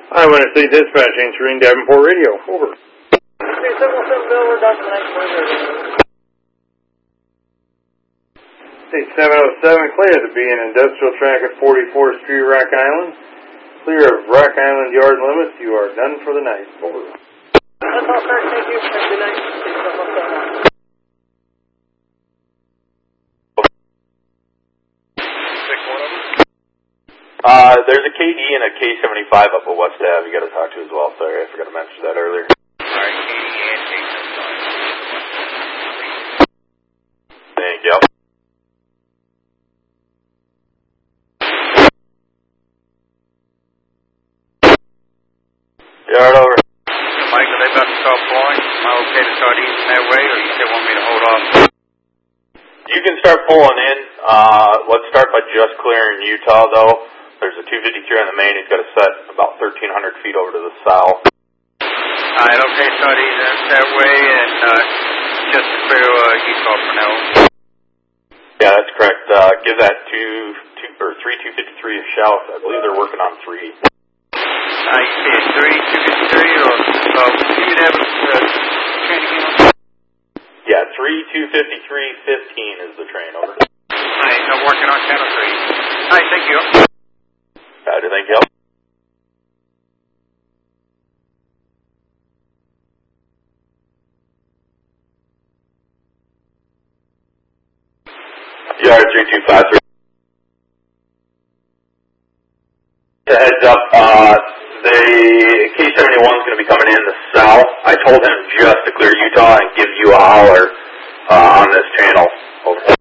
I want to say dispatch answering Davenport Radio. Over. Okay, 717 Bill, we're down to the next one. State 707, clear to be an industrial track at 44th Street, Rock Island. Clear of Rock Island yard limits. You are done for the night. Over. That's all, sir. Thank you. Have a good night. There's a KD and a K75 up at West Ave you got to talk to as well. Sorry, I forgot to mention that earlier. Alright, KD and K75. Thank you. Yard over. Mike, are they about to start pulling? Am I okay to start eating that way, or you still want me to hold off? You can start pulling in. Let's start by just clearing Utah, though. There's a 253 on the main. He's got a set about 1,300 feet over to the south. Alright, okay, start eating that way, and just to clear Utah for now. Yeah, that's correct. Give that 3253 a shout. I believe they're working on 3. You see it 3, 253, or you could have train again? Yeah, 3253-15 is the train, over. Alright, I'm working on channel 3. Alright, thank you. Roger, thank you. Yard 3253. A heads up, the K-71 is going to be coming in the south. I told him just to clear Utah and give you a holler on this channel. Over.